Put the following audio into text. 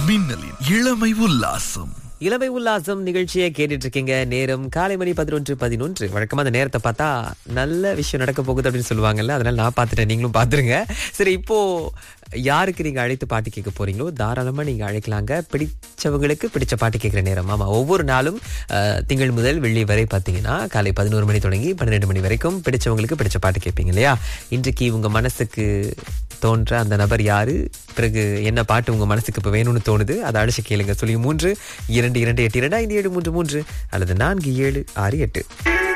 மின்னலின் இளமை உல்லாசம். இளமை உல்லாசம் நிகழ்ச்சியை கேட்டுட்டு இருக்கீங்க. நேரம் காலை மணி 11:11. வழக்கமா அந்த நேரத்தை பார்த்தா நல்ல விஷயம் நடக்க போகுது அப்படின்னு சொல்லுவாங்கல்ல, அதனால நான் பார்த்துட்டேன், நீங்களும் பார்த்துருங்க. சரி, இப்போ யாருக்கு நீங்க அழைத்து பாட்டு கேட்க போறீங்களோ தாராளமா நீங்க அழைக்கலாங்க. பிடிச்சவங்களுக்கு பிடிச்ச பாட்டு கேட்கிற நேரம். ஆமா, ஒவ்வொரு நாளும் திங்கள் முதல் வெள்ளி வரை பார்த்தீங்கன்னா காலை 11 மணி தொடங்கி 12 மணி வரைக்கும் பிடிச்சவங்களுக்கு பிடிச்ச பாட்டு கேட்பீங்க இல்லையா? இன்றைக்கு உங்க மனசுக்கு தோன்ற அந்த நபர் யாரு, பிறகு என்ன பாட்டு உங்க மனசுக்கு இப்ப வேணும்னு தோணுது, அதை அழைச்சு கேளுங்க. 3 2 2 8 2 5 7 3 3 அல்லது 4 7 6 8.